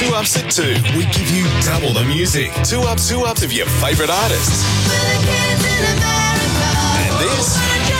2 Ups at 2. We give you double the music. 2 Ups of your favourite artists. And this...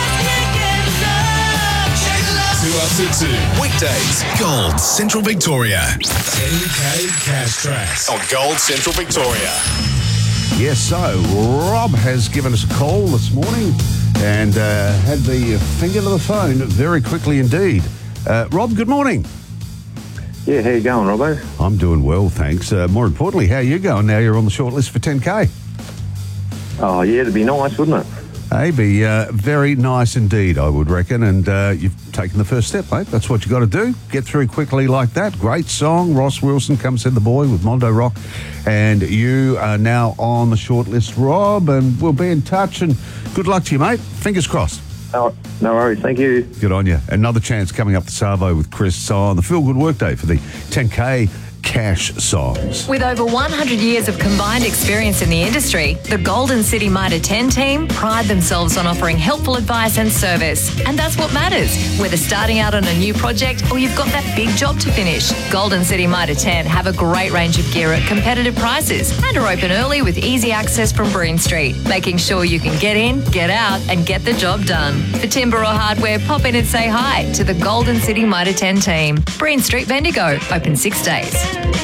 2 Ups at 2. Weekdays. Gold Central Victoria. 10K Cash Tracks on Gold Central Victoria. Yes, so Rob has given us a call this morning and had the finger to the phone very quickly indeed. Rob, good morning. Yeah, how you going, Robbo? I'm doing well, thanks. More importantly, how are you going now you're on the shortlist for 10K? Oh, yeah, it'd be nice, wouldn't it? Hey, be very nice indeed, I would reckon. And you've taken the first step, mate. That's what you got to do. Get through quickly like that. Great song. Ross Wilson, Come Said the Boy with Mondo Rock. And you are now on the shortlist, Rob. And we'll be in touch. And good luck to you, mate. Fingers crossed. Oh, no worries. Thank you. Good on you. Another chance coming up to Savo with Chris on the Feel Good Workday for the 10K Cash songs. With over 100 years of combined experience in the industry, the Golden City Mitre 10 team pride themselves on offering helpful advice and service. And that's what matters, whether starting out on a new project or you've got that big job to finish. Golden City Mitre 10 have a great range of gear at competitive prices and are open early with easy access from Breen Street, making sure you can get in, get out and get the job done. For timber or hardware, pop in and say hi to the Golden City Mitre 10 team. Breen Street, Bendigo, open 6 days.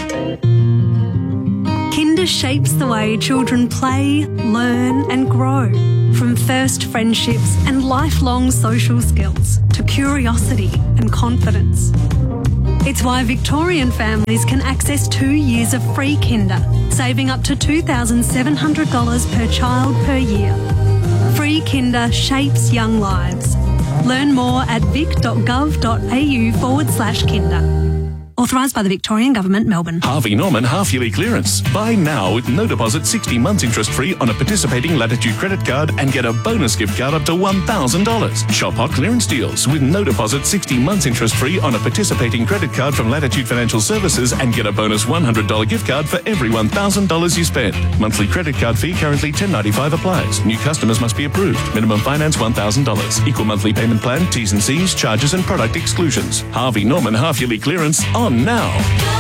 Kinder shapes the way children play, learn and grow. From first friendships and lifelong social skills to curiosity and confidence. It's why Victorian families can access 2 years of free Kinder, saving up to $2,700 per child per year. Free Kinder shapes young lives. Learn more at vic.gov.au/Kinder. Authorised by the Victorian Government, Melbourne. Harvey Norman half-yearly clearance. Buy now with no deposit, 60 months interest-free on a participating Latitude credit card and get a bonus gift card up to $1,000. Shop hot clearance deals with no deposit, 60 months interest-free on a participating credit card from Latitude Financial Services and get a bonus $100 gift card for every $1,000 you spend. Monthly credit card fee currently $10.95 applies. New customers must be approved. Minimum finance $1,000. Equal monthly payment plan, T's and C's, charges and product exclusions. Harvey Norman half-yearly clearance on now.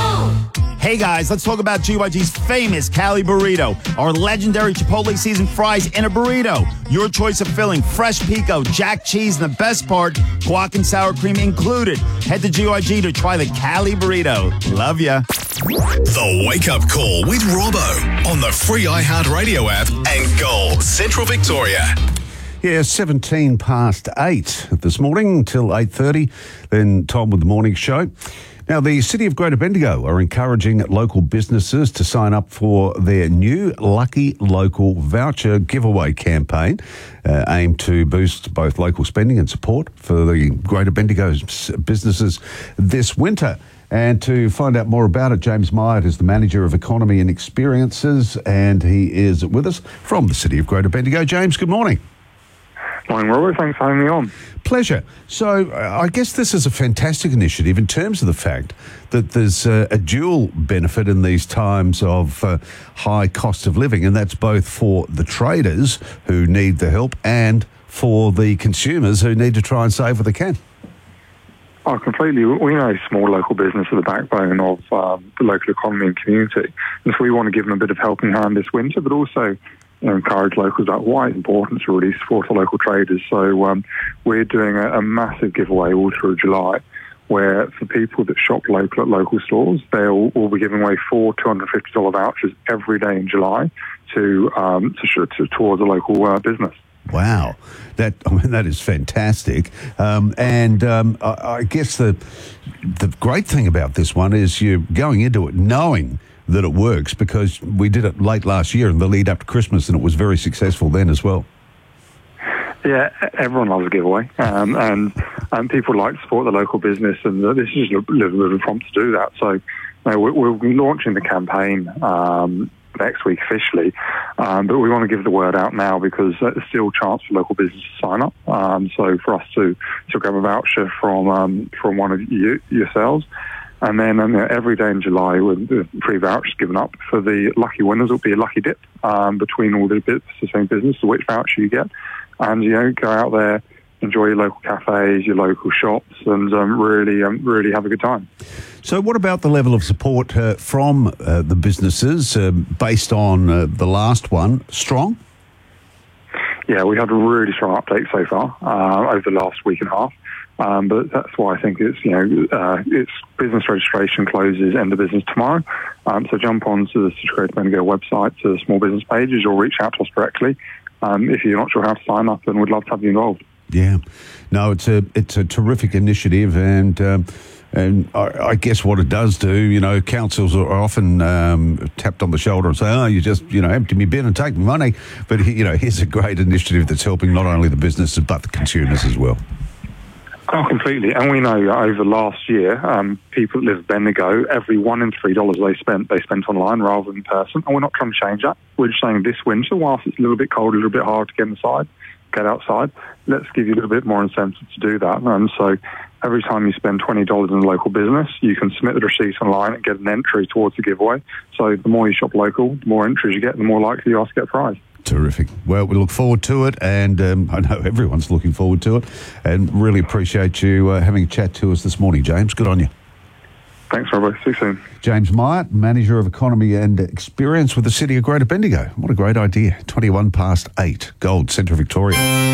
Hey guys, let's talk about GYG's famous Cali Burrito, our legendary Chipotle seasoned fries in a burrito. Your choice of filling, fresh pico, jack cheese, and the best part, guac and sour cream included. Head to GYG to try the Cali Burrito. Love ya. The Wake Up Call with Robbo on the free iHeartRadio app and Gold Central Victoria. Yeah, 17 past 8 this morning till 8:30. Then Tom with the morning show. Now, the City of Greater Bendigo are encouraging local businesses to sign up for their new Lucky Local voucher giveaway campaign, aimed to boost both local spending and support for the Greater Bendigo's businesses this winter. And to find out more about it, James Myatt is the Manager of Economy and Experiences, and he is with us from the City of Greater Bendigo. James, good morning. Morning, Robert. Thanks for having me on. Pleasure. So I guess this is a fantastic initiative in terms of the fact that there's a dual benefit in these times of high cost of living, and that's both for the traders who need the help and for the consumers who need to try and save what they can. Oh, completely. We know small local business are the backbone of the local economy and community, and so we want to give them a bit of helping hand this winter, but also encourage locals about why it's important to really support the local traders. So we're doing a massive giveaway all through July, where for people that shop local at local stores, we'll be giving away 4 $250 vouchers every day in July towards a local business. Wow, that is fantastic. I guess the great thing about this one is you're going into it knowing that it works, because we did it late last year in the lead up to Christmas, and it was very successful then as well. Yeah, everyone loves a giveaway, and people like to support the local business, and this is just a little bit of a prompt to do that. So we're launching the campaign next week officially, but we want to give the word out now because there's still a chance for local business to sign up. So for us to grab a voucher from one of yourselves. And then every day in July, with the free vouchers given up for the lucky winners, it'll be a lucky dip between all the bits of the same business, which voucher you get. And, go out there, enjoy your local cafes, your local shops, and really have a good time. So what about the level of support from the businesses based on the last one? Strong? Yeah, we had a really strong uptake so far over the last week and a half. But that's why I think it's business registration closes end of business tomorrow. So jump onto the City of Greater Bendigo website to the small business pages, or reach out to us directly if you're not sure how to sign up, and we'd love to have you involved. Yeah, no, it's a terrific initiative, and I guess what it does do, councils are often tapped on the shoulder and say, you just, empty me bin and take my money. But, here's a great initiative that's helping not only the businesses but the consumers as well. Oh, completely. And we know over last year, people that live in Bendigo, every $1 in $3 they spent online rather than in person. And we're not trying to change that. We're just saying this winter, whilst it's a little bit cold, a little bit hard to get outside, let's give you a little bit more incentive to do that. And so every time you spend $20 in a local business, you can submit the receipt online and get an entry towards the giveaway. So the more you shop local, the more entries you get, the more likely you are to get a prize. Terrific. Well, we look forward to it, and I know everyone's looking forward to it, and really appreciate you having a chat to us this morning, James. Good on you. Thanks, Robbo. See you soon. James Myatt, Manager of Economy and Experience with the City of Greater Bendigo. What a great idea. 8:21, Gold, Centre Victoria.